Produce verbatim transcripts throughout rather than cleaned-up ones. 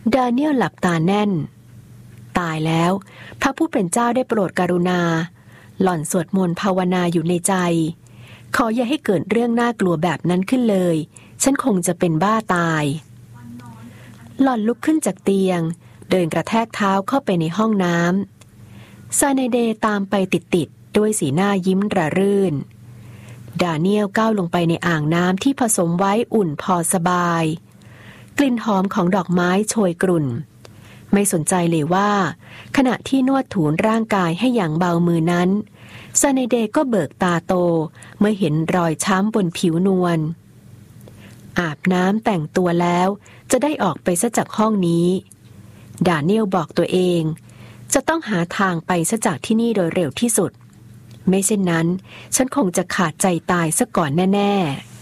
ดาเนียลหลับตาแน่นตายแล้วพระผู้เป็นเจ้าได้โปรดกรุณาหล่อนสวดมนต์ภาวนาอยู่ในใจขออย่าให้เกิดเรื่องน่ากลัวแบบนั้นขึ้นเลยฉันคงจะเป็นบ้าตายหล่อนลุกขึ้นจากเตียงเดินกระแทกเท้าเข้าไปในห้องน้ำซาเนเดตามไปติดๆด้วยสีหน้ายิ้มระรื่นดาเนียลก้าวลงไปในอ่างน้ำที่ผสมไว้อุ่นพอสบายกลิ่นหอมของดอกไม้โชยกลุ่นไม่สนใจเลยว่าขณะที่นวดถูร่างกายให้อย่างเบามือนั้นซาเนเดก็เบิกตาโตเมื่อเห็นรอยช้ำบนผิวนวลอาบน้ำแต่งตัวแล้วจะได้ออกไปซะจากห้องนี้ดาเนียลบอกตัวเองจะต้องหาทางไปซะจากที่นี่โดยเร็วที่สุดไม่เช่นนั้นฉันคงจะขาดใจตายซะก่อนแน่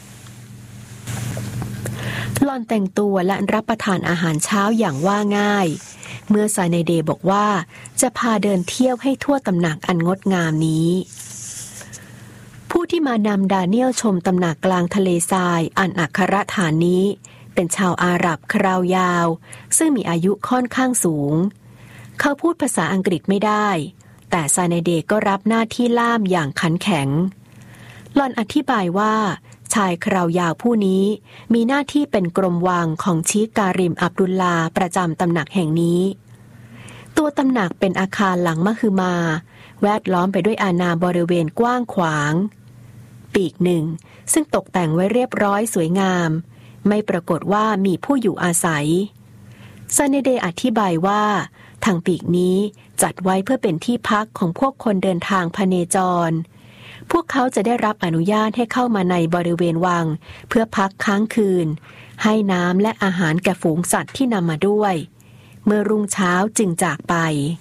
ๆหล่อนแต่งตัวและรับประทานอาหารเช้าอย่างว่าง่ายเมื่อซาเนเดบอกว่าจะพาเดินเที่ยวให้ทั่วตำหนักอันงดงามนี้ผู้ที่มานำดาเนียลชมตำหนักกลางทะเลทรายอันอัครฐานนี้เป็นชาวอาหรับคราวยาวซึ่งมีอายุค่อนข้างสูงเขาพูดภาษาอังกฤษไม่ได้แต่ซาเนเดก็รับหน้าที่ล่ามอย่างขันแข็งหล่อนอธิบายว่าชายคราวยาวผู้นี้มีหน้าที่เป็นกรมวังของชีคการิมอับดุลลาประจำตำหนักแห่งนี้ตัวตำหนักเป็นอาคารหลังมหึมาแวดล้อมไปด้วยอาณาบริเวณกว้างขวางปีกหนึ่งซึ่งตกแต่งไว้เรียบร้อยสวยงามไม่ปรากฏว่ามีผู้อยู่อาศัยซาเนเดอธิบายว่าทางปีกนี้จัดไว้เพื่อเป็นที่พักของพวกคนเดินทางพเนจรพวกเขาจะได้รับอนุญาตให้เข้ามาในบริเวณวังเพื่อพักค้างคืนให้น้ำและอาหารแก่ฝูงสัตว์ที่นำมาด้วยเมื่อรุ่งเช้าจึงจากไป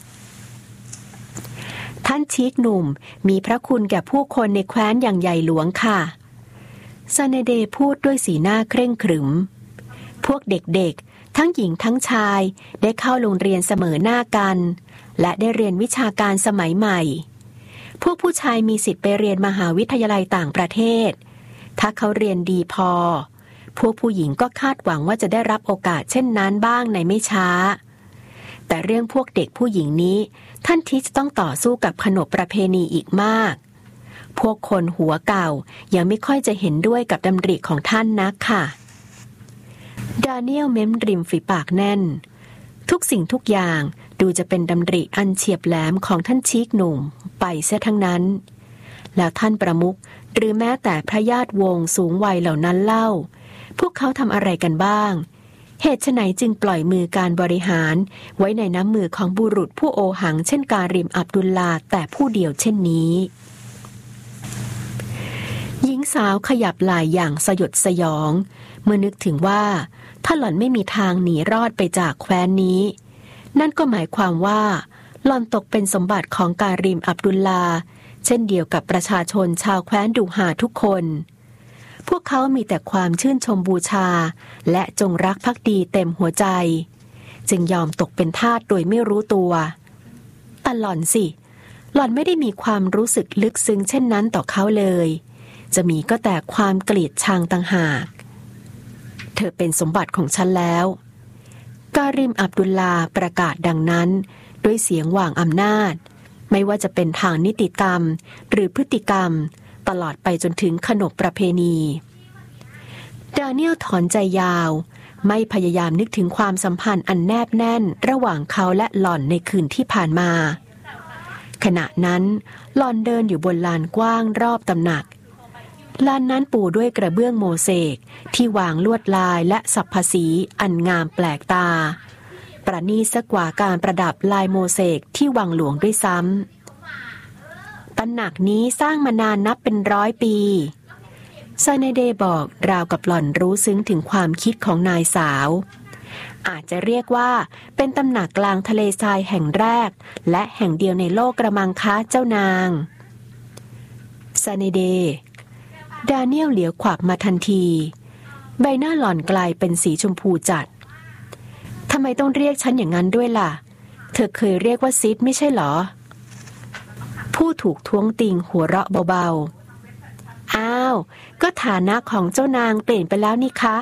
ท่านชีคหนุ่มมีพระคุณแก่ผู้คนในแคว้นอย่างใหญ่หลวงค่ะซาเนเดพูดด้วยสีหน้าเคร่งขรึมพวกเด็กๆทั้งหญิงทั้งชายได้เข้าโรงเรียนเสมอหน้ากันและได้เรียนวิชาการสมัยใหม่พวกผู้ชายมีสิทธิ์ไปเรียนมหาวิทยาลัยต่างประเทศถ้าเขาเรียนดีพอพวกผู้หญิงก็คาดหวังว่าจะได้รับโอกาสเช่นนั้นบ้างในไม่ช้าแต่เรื่องพวกเด็กผู้หญิงนี้ท่านทิชต้องต่อสู้กับขนบประเพณีอีกมากพวกคนหัวเก่ายังไม่ค่อยจะเห็นด้วยกับดำริของท่านนักค่ะดาเนียลเม้มริมฝีปากแน่นทุกสิ่งทุกอย่างดูจะเป็นดำริอันเฉียบแหลมของท่านชีคหนุ่มไปเสียทั้งนั้นแล้วท่านประมุขหรือแม้แต่พระญาติวงศ์สูงวัยเหล่านั้นเล่าพวกเขาทำอะไรกันบ้างเหตุไฉนจึงปล่อยมือการบริหารไว้ในน้ำมือของบุรุษผู้โอหังเช่นการิมอับดุลลาแต่ผู้เดียวเช่นนี้หญิงสาวขยับไหล่อย่างสยดสยองเมื่อนึกถึงว่าถ้าหล่อนไม่มีทางหนีรอดไปจากแคว้นนี้นั่นก็หมายความว่าหล่อนตกเป็นสมบัติของการิมอับดุลลาเช่นเดียวกับประชาชนชาวแคว้นดูหาทุกคนพวกเขามีแต่ความชื่นชมบูชาและจงรักภักดีเต็มหัวใจจึงยอมตกเป็นทาสโดยไม่รู้ตัวแต่หล่อนสิหล่อนไม่ได้มีความรู้สึกลึกซึ้งเช่นนั้นต่อเขาเลยจะมีก็แต่ความเกลียดชังต่างหากเธอเป็นสมบัติของฉันแล้วการิมอับดุลลาประกาศดังนั้นด้วยเสียงหว่างอำนาจไม่ว่าจะเป็นทางนิติกรรมหรือพฤติกรรมตลอดไปจนถึงขนบประเพณีดาเนียลถอนใจยาวไม่พยายามนึกถึงความสัมพันธ์อันแนบแน่นระหว่างเขาและหล่อนในคืนที่ผ่านมาขณะนั้นหล่อนเดินอยู่บนลานกว้างรอบตำหนักลานนั้นปูด้วยกระเบื้องโมเสกที่วางลวดลายและสัพพสีอันงามแปลกตาประณีตกว่าการประดับลายโมเสกที่วังหลวงด้วยซ้ำตำหนักนี้สร้างมานานนับเป็นร้อยปีซาเนเดบอกราวกับหล่อนรู้ซึ้งถึงความคิดของนายสาวอาจจะเรียกว่าเป็นตำหนักกลางทะเลทรายแห่งแรกและแห่งเดียวในโลกกระมังคะเจ้านางซาเนเดดาเนียลเหลียวขวากมาทันทีใบหน้าหล่อนกลายเป็นสีชมพูจัดทำไมต้องเรียกฉันอย่างนั้นด้วยล่ะเธอเคยเรียกว่าซิดไม่ใช่หรอผู้ถูกท้วงติงหัวเราะเบาๆอ้าวก็ฐานะของเจ้านางเปลี่ยนไปแล้วนี่คะ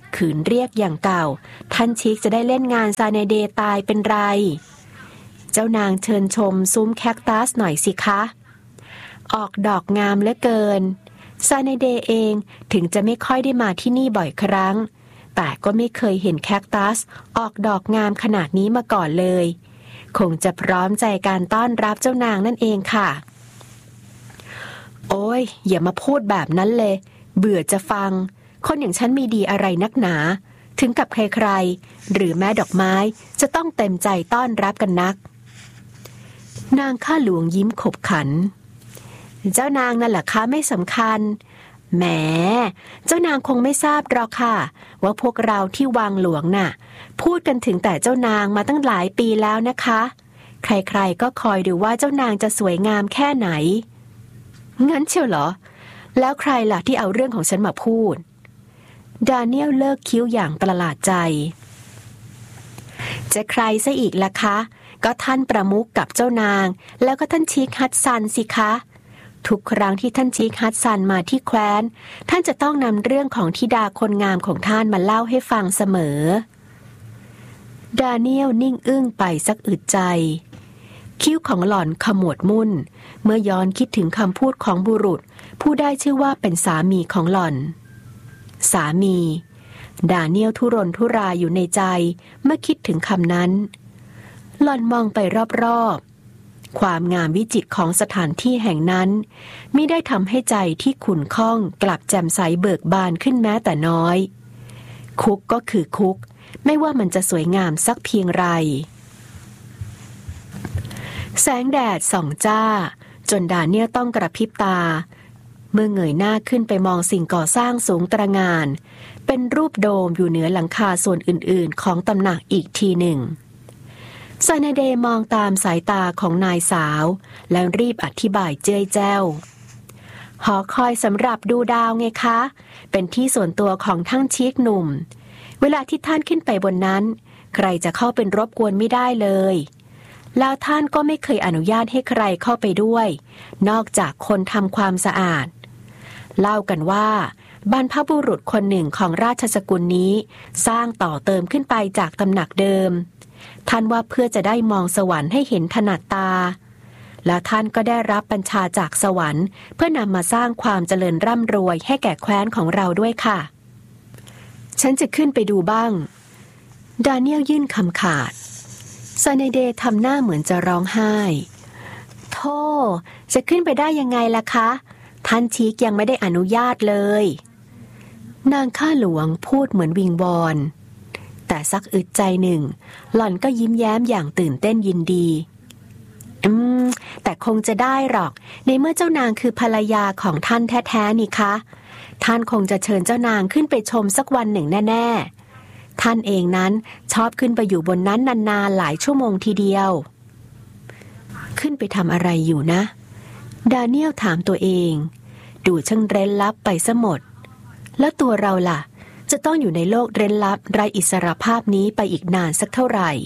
ขืนเรียกอย่างเก่าท่านชิกจะได้เล่นงานซาเนเดตายเป็นไรเจ้านางเชิญชมซุ้มแคคตัสหน่อยสิคะออกดอกงามเหลือเกินซาเนเดเองถึงจะไม่ค่อยได้มาที่นี่บ่อยครั้งแต่ก็ไม่เคยเห็นแคคตัสออกดอกงามขนาดนี้มาก่อนเลยคงจะพร้อมใจการต้อนรับเจ้านางนั่นเองค่ะโอ้ยอย่ามาพูดแบบนั้นเลยเบื่อจะฟังคนอย่างฉันมีดีอะไรนักหนาถึงกับใครๆหรือแม้ดอกไม้จะต้องเต็มใจต้อนรับกันนักนางข้าหลวงยิ้มขบขันเจ้านางนั่นแหละคะไม่สำคัญแหมเจ้านางคงไม่ทราบหรอกค่ะว่าพวกเราที่วังหลวงน่ะพูดกันถึงแต่เจ้านางมาตั้งหลายปีแล้วนะคะใครๆก็คอยดูว่าเจ้านางจะสวยงามแค่ไหนงั้นเชียวเหรอแล้วใครล่ะที่เอาเรื่องของฉันมาพูดดาเนียลเลิกคิ้วอย่างประหลาดใจจะใครซะอีกล่ะคะก็ท่านประมุขกับเจ้านางแล้วก็ท่านชีคฮัดซันสิคะทุกครั้งที่ท่านชีคฮัดซันมาที่แคว้นท่านจะต้องนำเรื่องของธิดาคนงามของท่านมาเล่าให้ฟังเสมอดาเนียลนิ่งอึ้งไปสักอึดใจคิ้วของหล่อนขมวดมุ่นเมื่อย้อนคิดถึงคำพูดของบุรุษผู้ได้ชื่อว่าเป็นสามีของหล่อนสามีดาเนียลทุรนทุรายอยู่ในใจเมื่อคิดถึงคำนั้นหล่อนมองไปรอบๆความงามวิจิตรของสถานที่แห่งนั้นมิได้ทำให้ใจที่ขุ่นข้องกลับแจ่มใสเบิกบานขึ้นแม้แต่น้อยคุกก็คือคุกไม่ว่ามันจะสวยงามสักเพียงไรแสงแดดส่องจ้าจนดาเนียลต้องกระพริบตาเมื่อเงยหน้าขึ้นไปมองสิ่งก่อสร้างสูงตระหง่านเป็นรูปโดมอยู่เหนือหลังคาส่วนอื่นๆของตำหนักอีกทีหนึ่งซานาเดมองตามสายตาของนายสาวแล้วรีบอธิบายเจ้ยแจ้วหอคอยสำหรับดูดาวไงคะเป็นที่ส่วนตัวของท่านชีคหนุ่มเวลาที่ท่านขึ้นไปบนนั้นใครจะเข้าเป็นรบกวนไม่ได้เลยแล้วท่านก็ไม่เคยอนุญาตให้ใครเข้าไปด้วยนอกจากคนทำความสะอาดเล่ากันว่าบรรพบุรุษคนหนึ่งของราชสกุลนี้สร้างต่อเติมขึ้นไปจากตำหนักเดิมท่านว่าเพื่อจะได้มองสวรรค์ให้เห็นถนัดตาแล้วท่านก็ได้รับบัญชาจากสวรรค์เพื่อนำมาสร้างความเจริญร่ำรวยให้แก่แคว้นของเราด้วยค่ะฉันจะขึ้นไปดูบ้างดาเนียลยื่นคำขาดซาเนเดทำหน้าเหมือนจะร้องไห้โธ่จะขึ้นไปได้ยังไงล่ะคะท่านชีคยังไม่ได้อนุญาตเลยนางข้าหลวงพูดเหมือนวิงวอนแต่สักอึดใจหนึ่งหล่อนก็ยิ้มแย้มอย่างตื่นเต้นยินดีอืมแต่คงจะได้หรอกในเมื่อเจ้านางคือภรรยาของท่านแท้ๆนี่คะท่านคงจะเชิญเจ้านางขึ้นไปชมสักวันหนึ่งแน่ๆท่านเองนั้นชอบขึ้นไปอยู่บนนั้นนานๆหลายชั่วโมงทีเดียวขึ้นไปทำอะไรอยู่นะดาเนียลถามตัวเองดูช่างเร้นลับไปซะหมดแล้วตัวเราล่ะจะต้องอยู่ในโลกเร้นลับไร้อิสรภาพนี้ไปอีกนานสักเท่าไหร่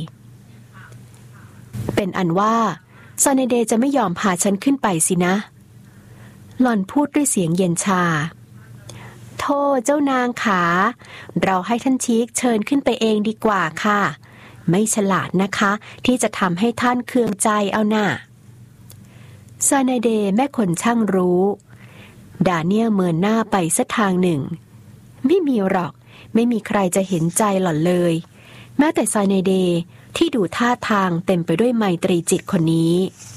เป็นอันว่าซาเนเดจะไม่ยอมพาฉันขึ้นไปสินะหล่อนพูดด้วยเสียงเย็นชาโธ่เจ้านางขาเราให้ท่านชีคเชิญขึ้นไปเองดีกว่าค่ะไม่ฉลาดนะคะที่จะทำให้ท่านเคืองใจเอาน่ะซาเนเดแม่คนช่างรู้ดาเนียลเมินหน้าไปสักทางหนึ่งไม่มีหรอกไม่มีใครจะเห็นใจหล่อนเลยแม้แต่ซาเนเดที่ดูท่าทางเต็มไปด้วยไมตรีจิตคนนี้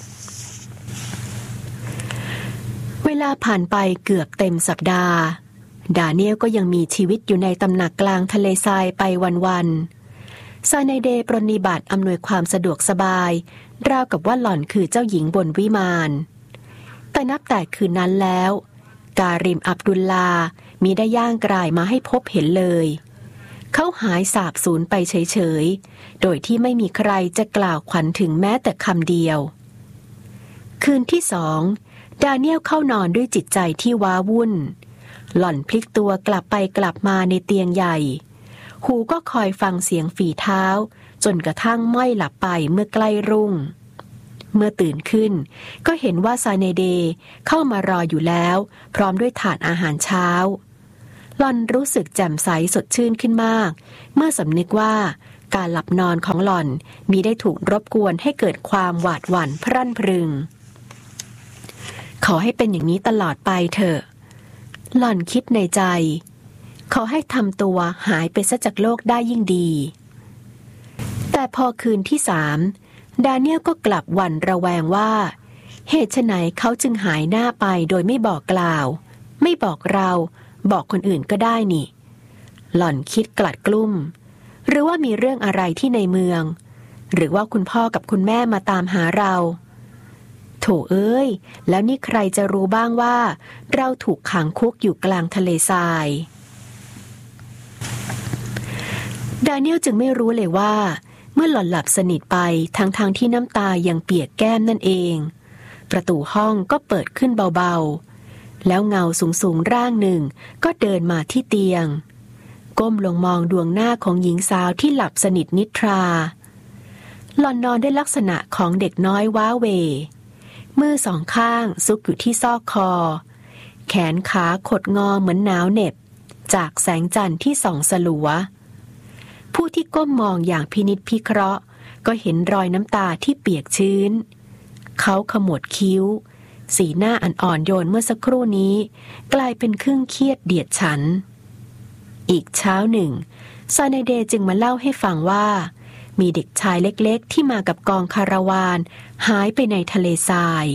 เวลาผ่านไปเกือบเต็มสัปดาห์ดาเนียลก็ยังมีชีวิตอยู่ในตำหนักกลางทะเลทรายไปวันๆซาเนเดปรนนิบัติอำนวยความสะดวกสบายราวกับว่าหล่อนคือเจ้าหญิงบนวิมานแต่นับแต่คืนนั้นแล้วการิมอับดุลลามีได้ย่างกรายมาให้พบเห็นเลยเขาหายสาบสูญไปเฉยๆโดยที่ไม่มีใครจะกล่าวขวัญถึงแม้แต่คำเดียวคืนที่สองดาเนียลเข้านอนด้วยจิตใจที่ว้าวุ่นหล่อนพลิกตัวกลับไปกลับมาในเตียงใหญ่หูก็คอยฟังเสียงฝีเท้าจนกระทั่งม้อยหลับไปเมื่อใกล้รุ่งเมื่อตื่นขึ้นก็เห็นว่าซาเนเดเข้ามารออยู่แล้วพร้อมด้วยถาดอาหารเช้าหล่อนรู้สึกแจ่มใสสดชื่นขึ้นมากเมื่อสำนึกว่าการหลับนอนของหล่อนมิได้ถูกรบกวนให้เกิดความหวาดหวั่นพรั่นพรึงขอให้เป็นอย่างนี้ตลอดไปเถอะหล่อนคิดในใจขอให้ทำตัวหายไปซะจากโลกได้ยิ่งดีแต่พอคืนที่สามดาเนียลก็กลับหวั่นระแวงว่าเหตุไฉนเขาจึงหายหน้าไปโดยไม่บอกกล่าวไม่บอกเราบอกคนอื่นก็ได้นี่หล่อนคิดกลัดกลุ้มหรือว่ามีเรื่องอะไรที่ในเมืองหรือว่าคุณพ่อกับคุณแม่มาตามหาเราโถเอ้ยแล้วนี่ใครจะรู้บ้างว่าเราถูกขังคุกอยู่กลางทะเลทรายดาเนียลจึงไม่รู้เลยว่าเมื่อหล่อนหลับสนิทไปทั้งๆ ท, ที่น้ำตายังเปียกแก้มนั่นเองประตูห้องก็เปิดขึ้นเบาๆแล้วเงาสูงๆร่างหนึ่งก็เดินมาที่เตียงก้มลงมองดวงหน้าของหญิงสาวที่หลับสนิทนิทราหล่อนนอนด้วยลักษณะของเด็กน้อยว้าเหวมือสองข้างซุกอยู่ที่ซอกคอแขนขาขดงอเหมือนหนาวเหน็บจากแสงจันทร์ที่ส่องสลัวผู้ที่ก้มมองอย่างพินิจพิเคราะห์ก็เห็นรอยน้ำตาที่เปียกชื้นเขาขมวดคิ้วสีหน้าอันอ่อนโยนเมื่อสักครู่นี้กลายเป็นครึ่งเครียดเดียดฉันอีกเช้าหนึ่งซาเนเดจึงมาเล่าให้ฟังว่ามีเด็กชายเล็กๆที่มากับกองคาราวานหายไปในทะเลทราย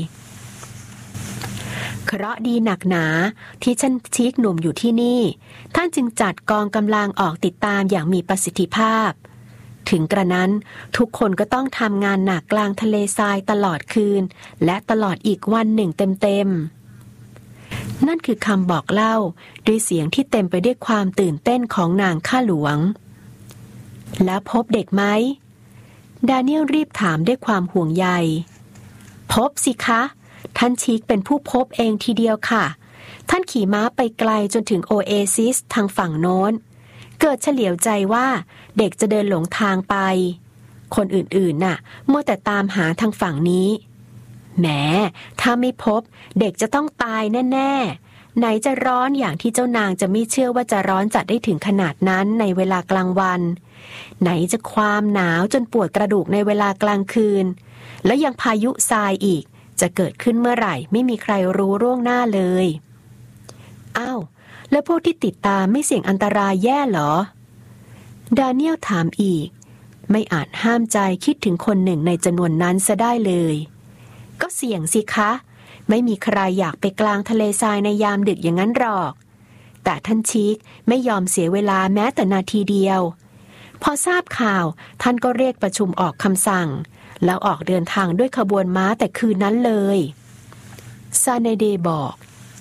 เคราะห์ดีหนักหนาที่ท่านชีคหนุ่มอยู่ที่นี่ท่านจึงจัดกองกำลังออกติดตามอย่างมีประสิทธิภาพถึงกระนั้นทุกคนก็ต้องทำงานหนักกลางทะเลทรายตลอดคืนและตลอดอีกวันหนึ่งเต็มๆนั่นคือคำบอกเล่าด้วยเสียงที่เต็มไปด้วยความตื่นเต้นของนางข้าหลวงแล้วพบเด็กไหมดาเนียลรีบถามด้วยความห่วงใยพบสิคะท่านชีคเป็นผู้พบเองทีเดียวค่ะท่านขี่ม้าไปไกลจนถึงโอเอซิสทางฝั่งโน้นเกิดเฉลียวใจว่าเด็กจะเดินหลงทางไปคนอื่นๆน่ะมัวแต่ตามหาทางฝั่งนี้แหมถ้าไม่พบเด็กจะต้องตายแน่ๆไหนจะร้อนอย่างที่เจ้านางจะไม่เชื่อว่าจะร้อนจัดได้ถึงขนาดนั้นในเวลากลางวันไหนจะความหนาวจนปวดกระดูกในเวลากลางคืนแล้วยังพายุทรายอีกจะเกิดขึ้นเมื่อไหร่ไม่มีใครรู้ล่วงหน้าเลยอ้าวแล้วพวกที่ติดตามไม่เสี่ยงอันตรายแย่เหรอดาเนียลถามอีกไม่อาจห้ามใจคิดถึงคนหนึ่งในจำนวนนั้นซะได้เลยก็เสี่ยงสิคะไม่มีใครอยากไปกลางทะเลทรายในยามดึกอย่างนั้นหรอกแต่ท่านชีคไม่ยอมเสียเวลาแม้แต่นาทีเดียวพอทราบข่าวท่านก็เรียกประชุมออกคำสั่งแล้วออกเดินทางด้วยขบวนม้าแต่คืนนั้นเลยซาเนเดบอก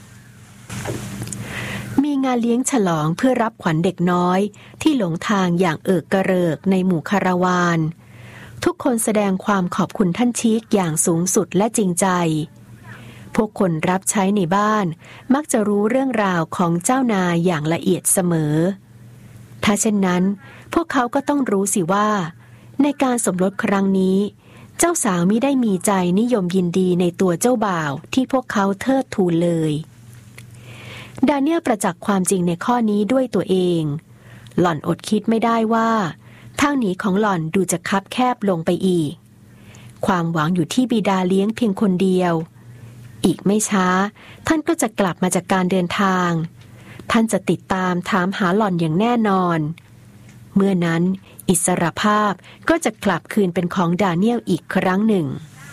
มีงานเลี้ยงฉลองเพื่อรับขวัญเด็กน้อยที่หลงทางอย่างเอิกกระเริกในหมู่คาราวานทุกคนแสดงความขอบคุณท่านชีคอย่างสูงสุดและจริงใจพวกคนรับใช้ในบ้านมักจะรู้เรื่องราวของเจ้านายอย่างละเอียดเสมอถ้าเช่นนั้นพวกเขาก็ต้องรู้สิว่าในการสมรสครั้งนี้เจ้าสาวมิได้มีใจนิยมยินดีในตัวเจ้าบ่าวที่พวกเขาเทิดทูนเลยดาเนียลประจักษ์ความจริงในข้อนี้ด้วยตัวเองหล่อนอดคิดไม่ได้ว่าทางหนีของหล่อนดูจะคับแคบลงไปอีกความหวังอยู่ที่บิดาเลี้ยงเพียงคนเดียวอีกไม่ช้าท่านก็จะกลับมาจากการเดินทางท่านจะติดตามถามหาหล่อนอย่างแน่นอนเมื่อนั้นอิสรภาพก็จะกลับคืนเป็นของดาเนียลอีกครั้งหนึ่ง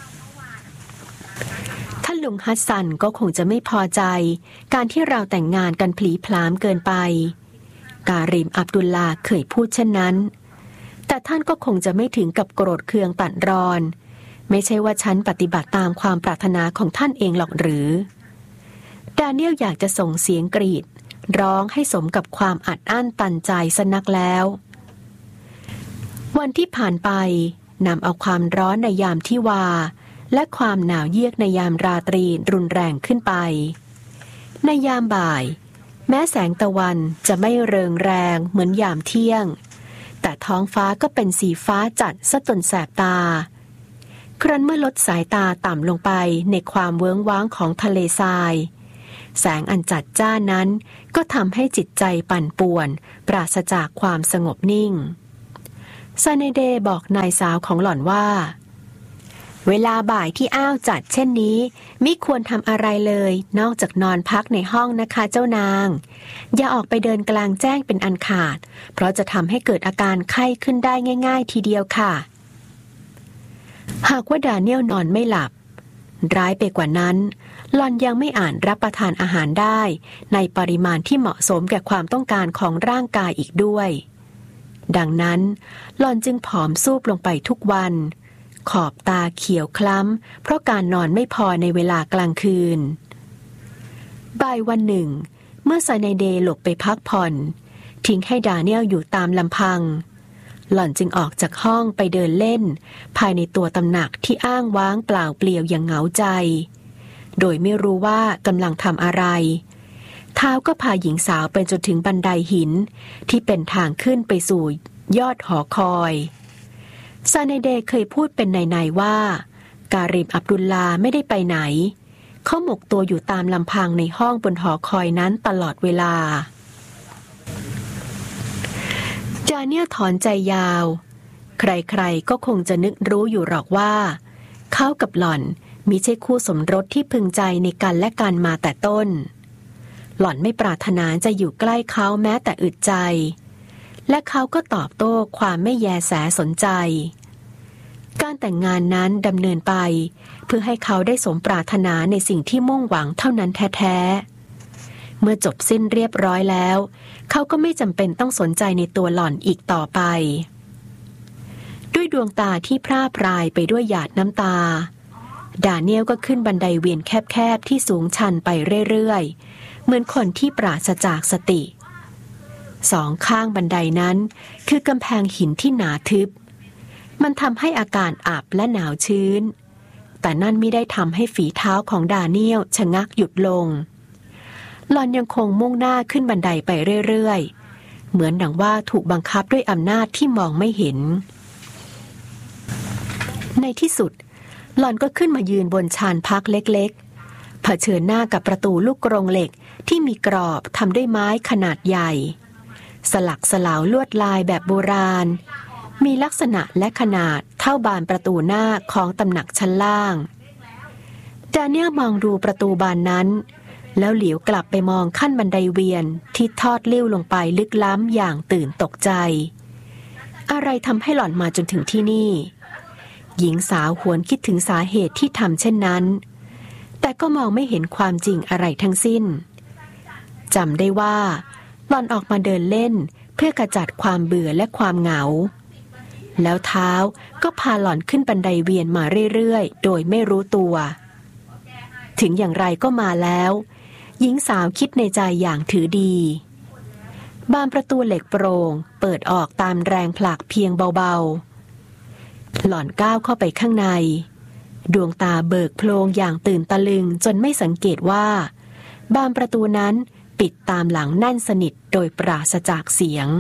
ท่านลุงฮัสซันก็คงจะไม่พอใจการที่เราแต่งงานกันพลีพลามเกินไปการิมอับดุลลาเคยพูดเช่นนั้นแต่ท่านก็คงจะไม่ถึงกับโกรธเคืองตัดรอนไม่ใช่ว่าฉันปฏิบัติตามความปรารถนาของท่านเองหรอกหรือดาเนียลอยากจะส่งเสียงกรีดร้องให้สมกับความอัดอั้นตันใจสนักแล้ววันที่ผ่านไปนำเอาความร้อนในยามที่วาและความหนาวเยือกในยามราตรีรุนแรงขึ้นไปในยามบ่ายแม้แสงตะวันจะไม่เริงแรงเหมือนยามเที่ยงแต่ท้องฟ้าก็เป็นสีฟ้าจัดซะจนแสบตาครั้นเมื่อลดสายตาต่ำลงไปในความเวิ้งว้างของทะเลทรายแสงอันจัดจ้านนั้นก็ทำให้จิตใจปั่นป่วนปราศจากความสงบนิ่งซาเนเดบอกนายสาวของหล่อนว่าเวลาบ่ายที่อ้าวจัดเช่นนี้มิควรทำอะไรเลยนอกจากนอนพักในห้องนะคะเจ้านางอย่าออกไปเดินกลางแจ้งเป็นอันขาดเพราะจะทำให้เกิดอาการไข้ขึ้นได้ง่ายๆทีเดียวค่ะหากว่าดาเนียลนอนไม่หลับร้ายไปกว่านั้นหล่อนยังไม่อาจรับประทานอาหารได้ในปริมาณที่เหมาะสมแก่ความต้องการของร่างกายอีกด้วยดังนั้นหล่อนจึงผอมซูบลงไปทุกวันขอบตาเขียวคล้ำเพราะการนอนไม่พอในเวลากลางคืนบ่ายวันหนึ่งเมื่อซาเนเดหลบไปพักผ่อนทิ้งให้ดาเนียลอยู่ตามลำพังหล่อนจึงออกจากห้องไปเดินเล่นภายในตัวตำหนักที่อ้างว้างเปล่าเปลี่ยวอย่างเหงาใจโดยไม่รู้ว่ากำลังทำอะไรเท้าก็พาหญิงสาวไปจนถึงบันไดหินที่เป็นทางขึ้นไปสู่ยอดหอคอยซาเนเดเคยพูดเป็นในๆว่าการิมอับดุลลาไม่ได้ไปไหนเขาหมกตัวอยู่ตามลำพังในห้องบนหอคอยนั้นตลอดเวลาจาเนียลถอนใจยาวใครๆก็คงจะนึกรู้อยู่หรอกว่าเขากับหล่อนมิใช่คู่สมรสที่พึงใจในกันและกันมาแต่ต้นหล่อนไม่ปรารถนาจะอยู่ใกล้เขาแม้แต่อึดใจและเขาก็ตอบโต้ความไม่แยแสสนใจการแต่งงานนั้นดำเนินไปเพื่อให้เขาได้สมปรารถนาในสิ่งที่มุ่งหวังเท่านั้นแท้ๆเมื่อจบสิ้นเรียบร้อยแล้วเขาก็ไม่จำเป็นต้องสนใจในตัวหล่อนอีกต่อไปด้วยดวงตาที่พร่าพรายไปด้วยหยาดน้ำตาดาเนียลก็ขึ้นบันไดเวียนแคบๆที่สูงชันไปเรื่อยๆเหมือนคนที่ปราศจากสติสองข้างบันไดนั้นคือกำแพงหินที่หนาทึบมันทำให้อากาศอับและหนาวชื้นแต่นั่นไม่ได้ทำให้ฝีเท้าของดาเนียลชะงักหยุดลงหล่อนยังคงมุ่งหน้าขึ้นบันไดไปเรื่อยๆเหมือนดังว่าถูกบังคับด้วยอำนาจที่มองไม่เห็นในที่สุดหล่อนก็ขึ้นมายืนบนชานพักเล็กๆเผชิญหน้ากับประตูลูกกรงเหล็กที่มีกรอบทำด้วยไม้ขนาดใหญ่สลักสลาวลวดลายแบบโบราณมีลักษณะและขนาดเท่าบานประตูหน้าของตำหนักชั้นล่างดาเนียลมองดูประตูบานนั้นแล้วเหลียวกลับไปมองขั้นบันไดเวียนที่ทอดลิ้วลงไปลึกล้ำอย่างตื่นตกใจอะไรทำให้หล่อนมาจนถึงที่นี่หญิงสาวหวนคิดถึงสาเหตุที่ทำเช่นนั้นแต่ก็มองไม่เห็นความจริงอะไรทั้งสิ้นจำได้ว่าหล่อนออกมาเดินเล่นเพื่อขจัดความเบื่อและความเหงาแล้วเท้าก็พาหล่อนขึ้นบันไดเวียนมาเรื่อยๆโดยไม่รู้ตัวถึงอย่างไรก็มาแล้วหญิงสาวคิดในใจอย่างถือดีบานประตูเหล็กโปร่งเปิดออกตามแรงผลักเพียงเบาๆหล่อนก้าวเข้าไปข้างในดวงตาเบิกโพลงอย่างตื่นตะลึงจนไม่สังเกตว่าบานประตูนั้นปิดตามหลังแน่นสนิทโดยปราศจากเสียง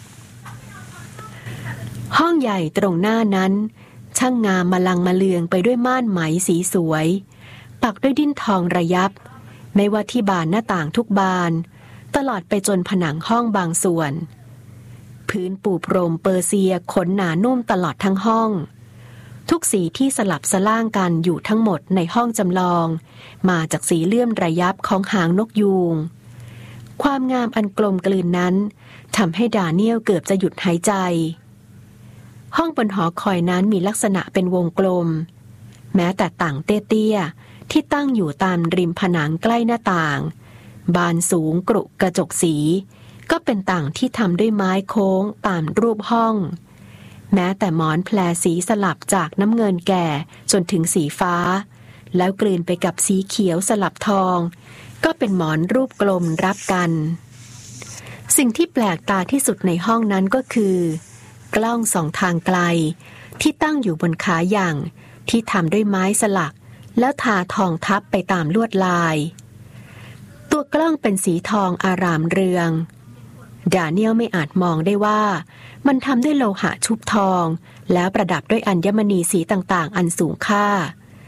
ห้องใหญ่ตรงหน้านั้นช่างงามมะลังมะเลืองไปด้วยม่านไหมสีสวยปักด้วยดิ้นทองระยับไม่ว่าที่บานหน้าต่างทุกบานตลอดไปจนผนังห้องบางส่วนพื้นปูพรมเปอร์เซียขนหนานุ่มตลอดทั้งห้องทุกสีที่สลับสล่างกันอยู่ทั้งหมดในห้องจำลองมาจากสีเลื่อมระยับของหางนกยูงความงามอันกลมกลืนนั้นทำให้ดาเนียลเกือบจะหยุดหายใจห้องบนหอคอยนั้นมีลักษณะเป็นวงกลมแม้แต่ต่างเตี้ยๆที่ตั้งอยู่ตามริมผนังใกล้หน้าต่างบานสูงกรุกระจกสีก็เป็นต่างที่ทำด้วยไม้โค้งตามรูปห้องแม้แต่หมอนแพรสีสลับจากน้ำเงินแก่จนถึงสีฟ้าแล้วกลืนไปกับสีเขียวสลับทองก็เป็นหมอนรูปกลมรับกันสิ่งที่แปลกตาที่สุดในห้องนั้นก็คือกล้องสองทางไกลที่ตั้งอยู่บนขาหยั่งที่ทำด้วยไม้สลักแล้วทาทองทับไปตามลวดลายตัวกล้องเป็นสีทองอารามเรืองดาเนียลไม่อาจมองได้ว่ามันทำด้วยโลหะชุบทองแล้วประดับด้วยอัญมณีสีต่างๆอันสูงค่า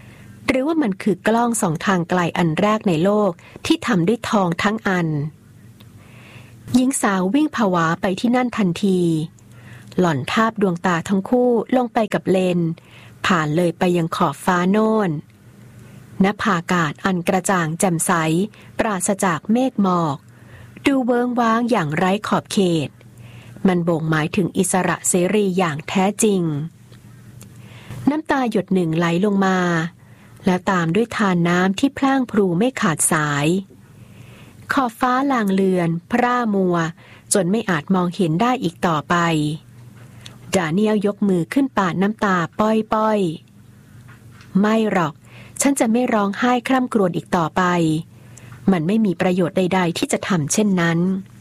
หรือว่ามันคือกล้องส่องทางไกลอันแรกในโลกที่ทำด้วยทองทั้งอันหญิงสาววิ่งผวาไปที่นั่นทันทีหล่อนทาบดวงตาทั้งคู่ลงไปกับเลนผ่านเลยไปยังขอบฟ้าโน่นณภาอากาศอันกระจ่างแจ่มใสปราศจากเมฆหมอกดูเวิ้งว้างอย่างไร้ขอบเขตมันบ่งหมายถึงอิสระเสรีอย่างแท้จริงน้ำตาหยดหนึ่งไหลลงมาแล้วตามด้วยทานน้ำที่พร่างพรูไม่ขาดสายขอบฟ้าลางเลือนพร่ามัวจนไม่อาจมองเห็นได้อีกต่อไปดาเนียลยกมือขึ้นปาดน้ำตาป้อยๆไม่หรอกฉันจะไม่ร้องไห้คร่ำครวญอีกต่อไปมันไม่มีประโยชน์ใดๆที่จะทำเช่นนั้น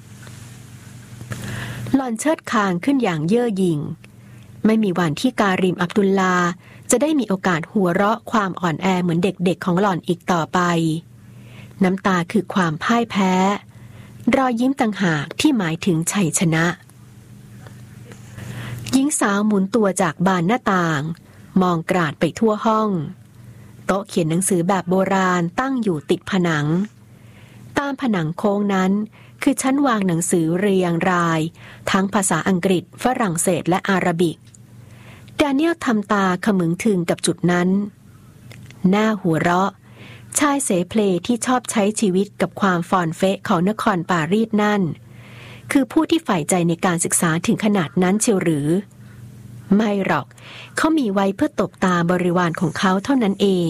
หล่อนเชิดคางขึ้นอย่างเย่อหยิ่งไม่มีวันที่การิมอับดุลลาจะได้มีโอกาสหัวเราะความอ่อนแอเหมือนเด็กๆของหล่อนอีกต่อไปน้ำตาคือความพ่ายแพ้รอยยิ้มต่างหากที่หมายถึงชัยชนะหญิงสาวหมุนตัวจากบานหน้าต่างมองกราดไปทั่วห้องโต๊ะเขียนหนังสือแบบโบราณตั้งอยู่ติดผนังตามผนังโค้งนั้นคือชั้นวางหนังสือเรียงรายทั้งภาษาอังกฤษฝรั่งเศสและอาหรับิกดาเนียลทำตาขมึงถึงกับจุดนั้นหน้าหัวเราะชายเสเพลที่ชอบใช้ชีวิตกับความฟอนเฟะของนครปารีสนั่นคือผู้ที่ใฝ่ใจในการศึกษาถึงขนาดนั้นเชียวหรือไม่หรอกเขามีไว้เพื่อตบตาบริวารของเขาเท่านั้นเอง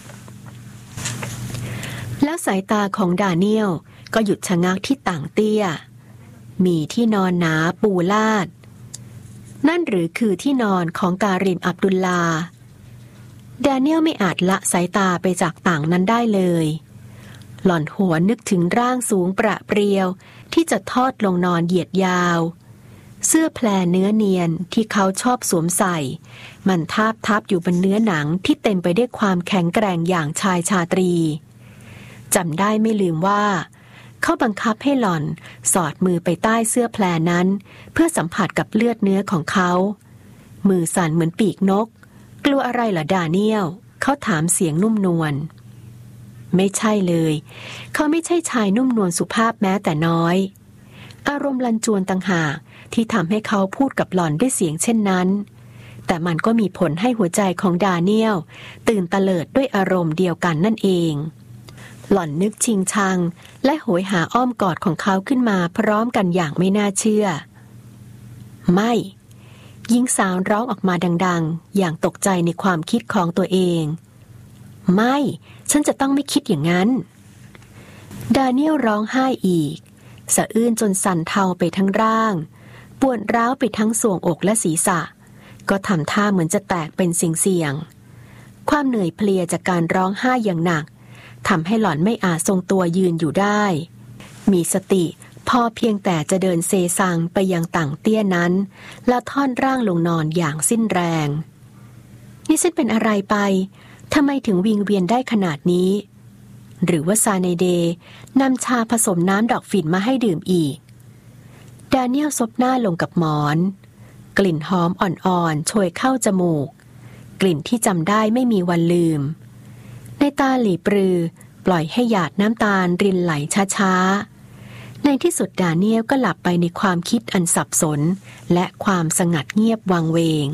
แล้วสายตาของดาเนียลก็หยุดชะงักที่ต่างเตี้ยมีที่นอนหนาปูลาดนั่นหรือคือที่นอนของการิมอับดุลลาดาเนียลไม่อาจละสายตาไปจากต่างนั้นได้เลยหล่อนหัวนึกถึงร่างสูงประเปรียวที่จะทอดลงนอนเหยียดยาวเสื้อแพรเนื้อเนียนที่เขาชอบสวมใส่มันทาบทับอยู่บนเนื้อหนังที่เต็มไปด้วยความแข็งแกร่งอย่างชายชาตรีจำได้ไม่ลืมว่าเขาบังคับให้หล่อนสอดมือไปใต้เสื้อแพรนั้นเพื่อสัมผัสกับเลือดเนื้อของเขามือสั่นเหมือนปีกนกกลัวอะไรเหรอดาเนียลเขาถามเสียงนุ่มนวลไม่ใช่เลยเขาไม่ใช่ชายนุ่มนวลสุภาพแม้แต่น้อยอารมณ์ลันจวนต่างหากที่ทำให้เขาพูดกับหล่อนด้วยเสียงเช่นนั้นแต่มันก็มีผลให้หัวใจของดาเนียลตื่นตะเลิดด้วยอารมณ์เดียวกันนั่นเองหล่อนนึกชิงชังและโหยหาอ้อมกอดของเขาขึ้นมาพร้อมกันอย่างไม่น่าเชื่อไม่หญิงสาวร้องออกมาดังๆอย่างตกใจในความคิดของตัวเองไม่ฉันจะต้องไม่คิดอย่างนั้นดาเนียลร้องไห้อีกสะอื้นจนสั่นเทาไปทั้งร่างปวดร้าวไปทั้งทรวงอกและศีรษะก็ทำท่าเหมือนจะแตกเป็นเสี่ยงๆความเหนื่อยเพลียจากการร้องไห้อย่างหนักทำให้หล่อนไม่อาจทรงตัวยืนอยู่ได้มีสติพอเพียงแต่จะเดินเซซังไปยังต่างเตี้ยนั้นแล้วท่อนร่างลงนอนอย่างสิ้นแรงนี่ฉันเป็นอะไรไปทำไมถึงวิงเวียนได้ขนาดนี้หรือว่าซาเนเดนำชาผสมน้ำดอกฝิ่นมาให้ดื่มอีกดาเนียลซบหน้าลงกับหมอนกลิ่นหอมอ่อนๆโชยเข้าจมูกกลิ่นที่จำได้ไม่มีวันลืมในตาหลีปรือปล่อยให้หยาดน้ำตาลรินไหลช้าๆในที่สุดดาเนียลก็หลับไปในความคิดอันสับสนและความสงัดเงียบวังเวง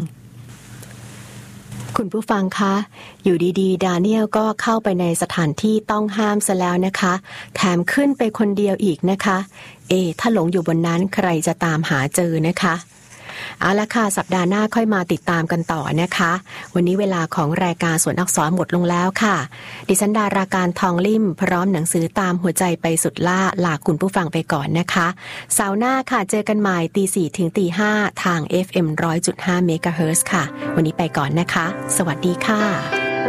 คุณผู้ฟังคะอยู่ดีๆดาเนียลก็เข้าไปในสถานที่ต้องห้ามซะแล้วนะคะแถมขึ้นไปคนเดียวอีกนะคะเอถ้าหลงอยู่บนนั้นใครจะตามหาเจอนะคะเอาละค่ะสัปดาห์หน้าค่อยมาติดตามกันต่อนะคะวันนี้เวลาของรายการสวนอักษรหมดลงแล้วค่ะดิฉันดาราการทองลิ่มพร้อมหนังสือตามหัวใจไปสุดล่าลาคุณผู้ฟังไปก่อนนะคะเสาร์หน้าค่ะเจอกันใหม่ตีสี่ถึงตีห้าทาง เอฟ เอ็ม หนึ่งร้อยจุดห้า เมกะเฮิรตซ์ค่ะวันนี้ไปก่อนนะคะสวัสดีค่ะ